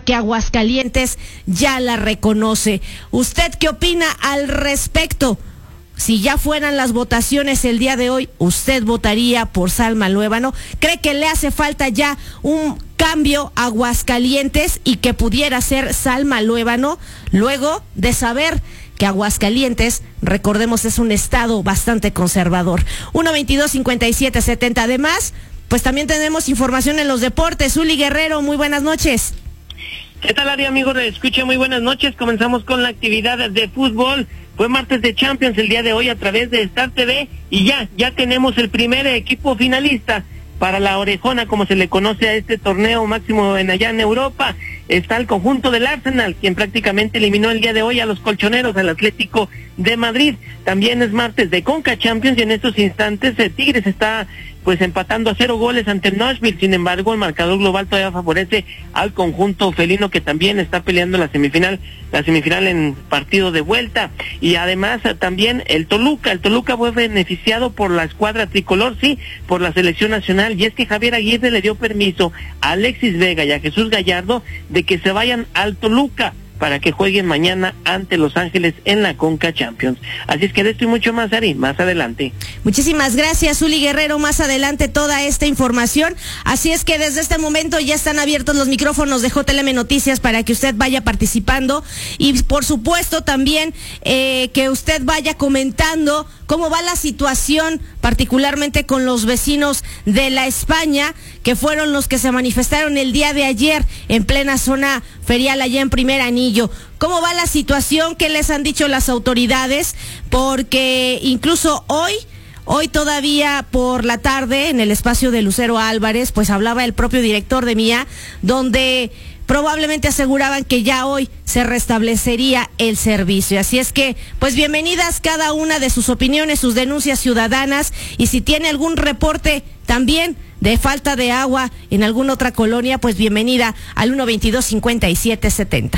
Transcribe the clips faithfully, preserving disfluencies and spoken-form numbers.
que Aguascalientes ya la reconoce. ¿Usted qué opina al respecto? Si ya fueran las votaciones el día de hoy, ¿usted votaría por Salma Luébano? ¿Cree que le hace falta ya un cambio a Aguascalientes y que pudiera ser Salma Luébano? Luego de saber que Aguascalientes, recordemos, es un estado bastante conservador. uno veintidós cincuenta y siete setenta. Además, pues también tenemos información en los deportes. Uli Guerrero, muy buenas noches. ¿Qué tal, Ari, amigos de Escucha? Muy buenas noches. Comenzamos con la actividad de fútbol. Fue martes de Champions el día de hoy a través de Star T V y ya, ya tenemos el primer equipo finalista para la Orejona, como se le conoce a este torneo máximo en allá en Europa. Está el conjunto del Arsenal, quien prácticamente eliminó el día de hoy a los colchoneros, al Atlético de Madrid. También es martes de Conca Champions y en estos instantes el Tigres está pues empatando a cero goles ante el Nashville. Sin embargo, el marcador global todavía favorece al conjunto felino, que también está peleando la semifinal, la semifinal en partido de vuelta. Y además también el Toluca, el Toluca fue beneficiado por la escuadra tricolor, sí, por la selección nacional, y es que Javier Aguirre le dio permiso a Alexis Vega y a Jesús Gallardo de que se vayan al Toluca para que jueguen mañana ante Los Ángeles en la Conca Champions. Así es que de esto y mucho más, Ari, más adelante. Muchísimas gracias, Uli Guerrero. Más adelante toda esta información. Así es que desde este momento ya están abiertos los micrófonos de J L M Noticias para que usted vaya participando y por supuesto también eh, que usted vaya comentando cómo va la situación, particularmente con los vecinos de La España, que fueron los que se manifestaron el día de ayer en plena zona ferial allá en Primer Anillo. ¿Cómo va la situación? ¿Qué les han dicho las autoridades? Porque incluso hoy, hoy todavía por la tarde, en el espacio de Lucero Álvarez, pues hablaba el propio director de M I A, donde probablemente aseguraban que ya hoy se restablecería el servicio. Así es que, pues bienvenidas cada una de sus opiniones, sus denuncias ciudadanas, y si tiene algún reporte también de falta de agua en alguna otra colonia, pues bienvenida al uno veintidós cincuenta y siete setenta.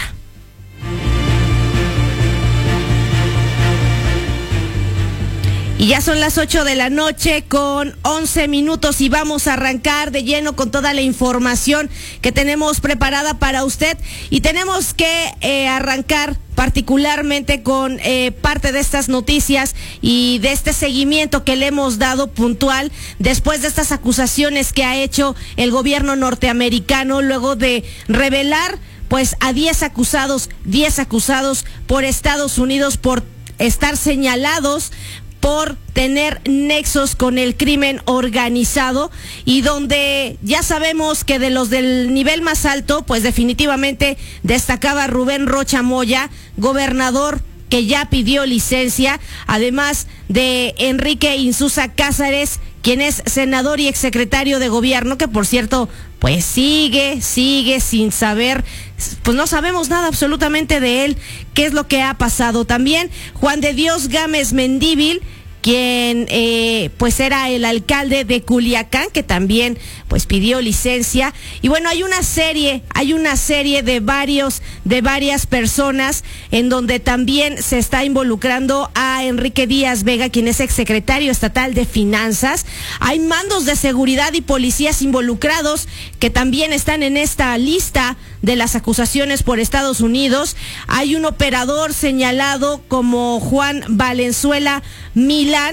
Y ya son las ocho de la noche con once minutos y vamos a arrancar de lleno con toda la información que tenemos preparada para usted. Y tenemos que eh, arrancar particularmente con eh, parte de estas noticias y de este seguimiento que le hemos dado puntual después de estas acusaciones que ha hecho el gobierno norteamericano luego de revelar pues a diez acusados, diez acusados por Estados Unidos por estar señalados por tener nexos con el crimen organizado, y donde ya sabemos que de los del nivel más alto, pues definitivamente destacaba Rubén Rocha Moya, gobernador que ya pidió licencia, además de Enrique Insuza Cázares, quien es senador y exsecretario de gobierno, que por cierto, pues sigue, sigue sin saber, pues no sabemos nada absolutamente de él, qué es lo que ha pasado. También Juan de Dios Gámez Mendívil, quien eh, pues era el alcalde de Culiacán, que también pues pidió licencia. Y bueno, hay una serie, hay una serie de varios, de varias personas en donde también se está involucrando a Enrique Díaz Vega, quien es exsecretario estatal de Finanzas. Hay mandos de seguridad y policías involucrados que también están en esta lista de las acusaciones por Estados Unidos. Hay un operador señalado como Juan Valenzuela Milán,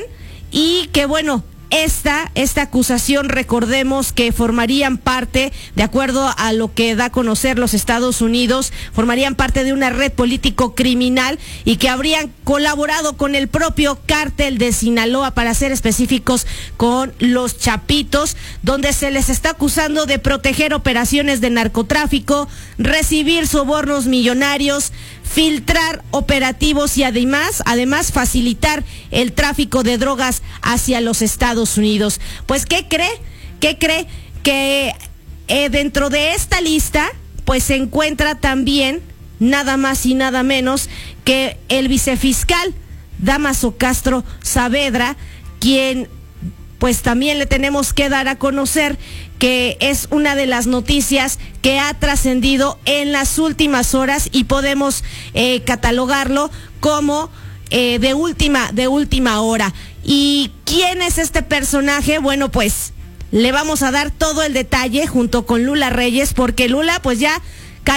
y que bueno, esta, esta acusación, recordemos que formarían parte, de acuerdo a lo que da a conocer los Estados Unidos, formarían parte de una red político-criminal y que habrían colaborado con el propio cártel de Sinaloa, para ser específicos, con los Chapitos, donde se les está acusando de proteger operaciones de narcotráfico, recibir sobornos millonarios, filtrar operativos y además, además facilitar el tráfico de drogas hacia los Estados Unidos. Pues, ¿qué cree? ¿Qué cree? Que eh, dentro de esta lista, pues se encuentra también nada más y nada menos que el vicefiscal Dámaso Castro Saavedra, quien pues también le tenemos que dar a conocer que es una de las noticias que ha trascendido en las últimas horas y podemos eh, catalogarlo como eh, de última, de última hora. ¿Y quién es este personaje? Bueno, pues le vamos a dar todo el detalle junto con Lula Reyes, porque Lula pues ya cayó un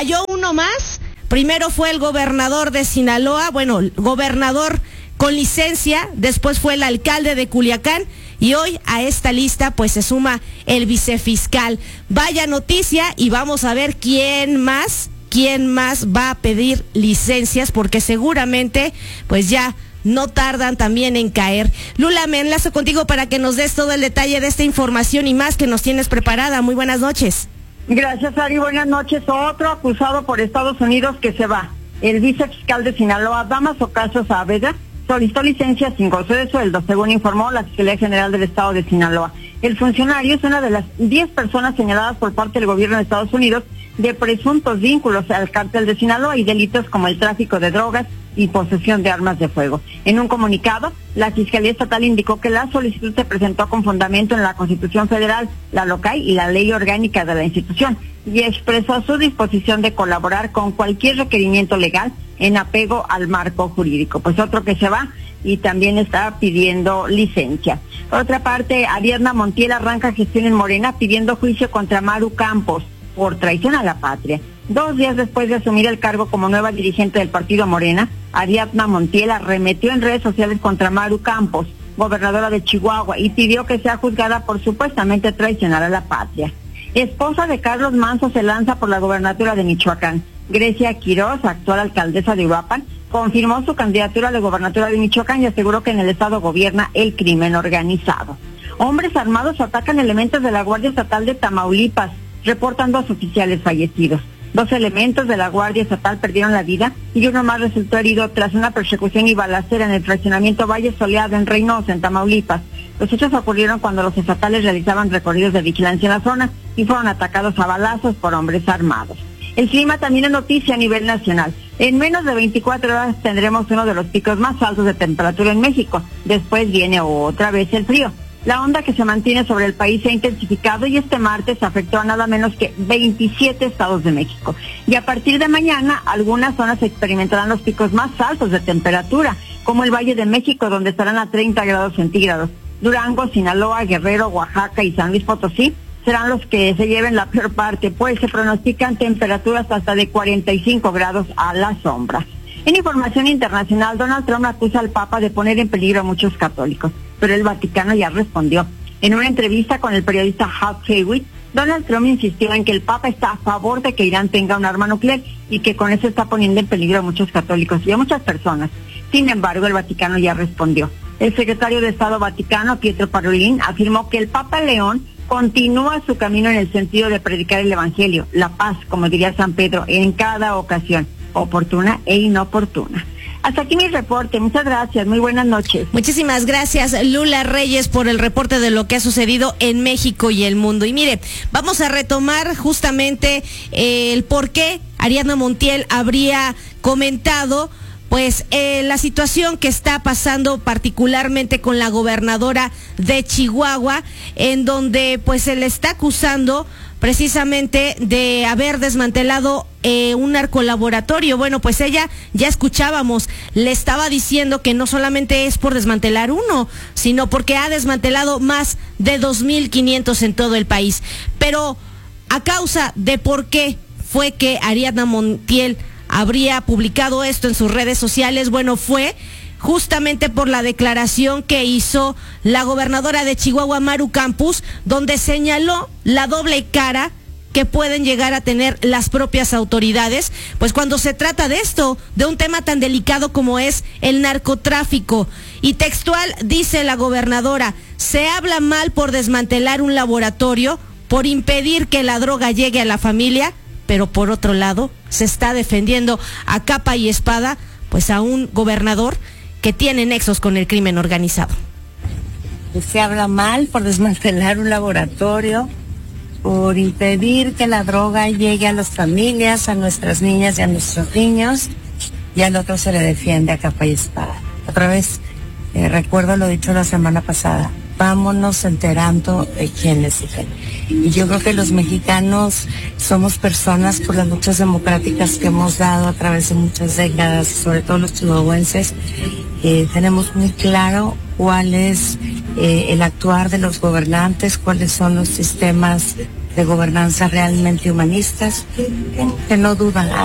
uno más. Primero fue el gobernador de Sinaloa, bueno, gobernador con licencia, después fue el alcalde de Culiacán y hoy a esta lista pues se suma el vicefiscal. Vaya noticia y vamos a ver quién más, quién más va a pedir licencias porque seguramente pues ya no tardan también en caer. Lula, me enlazo contigo para que nos des todo el detalle de esta información y más que nos tienes preparada. Muy buenas noches. Gracias, Ari. Buenas noches. Otro acusado por Estados Unidos que se va. El vicefiscal de Sinaloa, Damas Ocasio Saavedra, solicitó licencia sin goce de sueldo, según informó la Fiscalía General del Estado de Sinaloa. El funcionario es una de las diez personas señaladas por parte del gobierno de Estados Unidos de presuntos vínculos al cártel de Sinaloa y delitos como el tráfico de drogas y posesión de armas de fuego. En un comunicado, la Fiscalía Estatal indicó que la solicitud se presentó con fundamento en la Constitución Federal, la local y la ley orgánica de la institución, y expresó su disposición de colaborar con cualquier requerimiento legal en apego al marco jurídico. Pues otro que se va y también está pidiendo licencia. Por otra parte, Ariadna Montiel arranca gestión en Morena pidiendo juicio contra Maru Campos por traición a la patria. Dos días después de asumir el cargo como nueva dirigente del partido Morena, Ariadna Montiel arremetió en redes sociales contra Maru Campos, gobernadora de Chihuahua, y pidió que sea juzgada por supuestamente traicionar a la patria. Esposa de Carlos Manzo se lanza por la gobernatura de Michoacán. Grecia Quiroz, actual alcaldesa de Uruapan, confirmó su candidatura a la gobernatura de Michoacán y aseguró que en el estado gobierna el crimen organizado. Hombres armados atacan elementos de la Guardia Estatal de Tamaulipas, reportan dos oficiales fallecidos. Dos elementos de la Guardia Estatal perdieron la vida y uno más resultó herido tras una persecución y balacera en el fraccionamiento Valle Soleado en Reynosa, en Tamaulipas. Los hechos ocurrieron cuando los estatales realizaban recorridos de vigilancia en la zona y fueron atacados a balazos por hombres armados. El clima también es noticia a nivel nacional. En menos de veinticuatro horas tendremos uno de los picos más altos de temperatura en México. Después viene otra vez el frío. La onda que se mantiene sobre el país se ha intensificado y este martes afectó a nada menos que veintisiete estados de México. Y a partir de mañana, algunas zonas experimentarán los picos más altos de temperatura, como el Valle de México, donde estarán a treinta grados centígrados. Durango, Sinaloa, Guerrero, Oaxaca y San Luis Potosí serán los que se lleven la peor parte, pues se pronostican temperaturas hasta de cuarenta y cinco grados a la sombra. En información internacional, Donald Trump acusa al Papa de poner en peligro a muchos católicos, pero el Vaticano ya respondió. En una entrevista con el periodista Hal Hewitt, Donald Trump insistió en que el Papa está a favor de que Irán tenga un arma nuclear y que con eso está poniendo en peligro a muchos católicos y a muchas personas. Sin embargo, el Vaticano ya respondió. El secretario de Estado Vaticano, Pietro Parolin, afirmó que el Papa León continúa su camino en el sentido de predicar el Evangelio, la paz, como diría San Pedro, en cada ocasión, oportuna e inoportuna. Hasta aquí mi reporte. Muchas gracias. Muy buenas noches. Muchísimas gracias, Lula Reyes, por el reporte de lo que ha sucedido en México y el mundo. Y mire, vamos a retomar justamente eh, el por qué Ariadna Montiel habría comentado pues eh, la situación que está pasando particularmente con la gobernadora de Chihuahua, en donde pues se le está acusando precisamente de haber desmantelado eh, un narcolaboratorio. Bueno, pues ella, ya escuchábamos, le estaba diciendo que no solamente es por desmantelar uno, sino porque ha desmantelado más de dos mil quinientos en todo el país. Pero a causa de por qué fue que Ariadna Montiel habría publicado esto en sus redes sociales, bueno, fue justamente por la declaración que hizo la gobernadora de Chihuahua, Maru Campos, donde señaló la doble cara que pueden llegar a tener las propias autoridades, pues cuando se trata de esto, de un tema tan delicado como es el narcotráfico. Y textual dice la gobernadora: se habla mal por desmantelar un laboratorio, por impedir que la droga llegue a la familia, pero por otro lado se está defendiendo a capa y espada pues a un gobernador que tiene nexos con el crimen organizado. Se habla mal por desmantelar un laboratorio, por impedir que la droga llegue a las familias, a nuestras niñas y a nuestros niños, y al otro se le defiende a capa y espada. Otra vez, eh, recuerdo lo dicho la semana pasada, vámonos enterando de quién les defiende. Y yo creo que los mexicanos somos personas, por las luchas democráticas que hemos dado a través de muchas décadas, sobre todo los chihuahuenses, eh, tenemos muy claro cuál es eh, el actuar de los gobernantes, cuáles son los sistemas de gobernanza realmente humanistas, que, que no dudan.